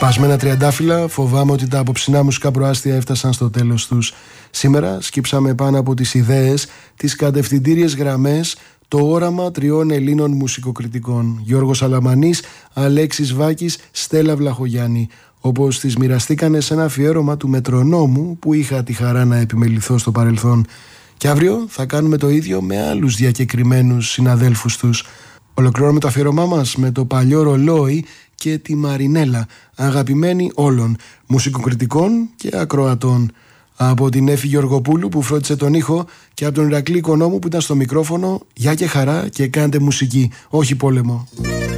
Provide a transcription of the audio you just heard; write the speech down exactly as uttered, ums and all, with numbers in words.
Πασμένα τριαντάφυλλα, φοβάμαι ότι τα απόψινά μουσικά προάστια έφτασαν στο τέλος τους. Σήμερα σκύψαμε πάνω από τις ιδέες, τις κατευθυντήριες γραμμές, το όραμα τριών Ελλήνων μουσικοκριτικών. Γιώργος Αλαμανής, Αλέξης Βάκης, Στέλλα Βλαχογιάννη. Όπως τις μοιραστήκανε σε ένα αφιέρωμα του Μετρονόμου που είχα τη χαρά να επιμεληθώ στο παρελθόν. Και αύριο θα κάνουμε το ίδιο με άλλους διακεκριμένους συναδέλφους τους. Ολοκληρώνουμε το αφιέρωμά μας με το Παλιό Ρολόι και τη Μαρινέλα, αγαπημένη όλων, μουσικοκριτικών και ακροατών. Από την Έφη Γεωργοπούλου που φρόντισε τον ήχο και από τον Ηρακλή Οικονόμου που ήταν στο μικρόφωνο, γεια και χαρά και κάντε μουσική, όχι πόλεμο.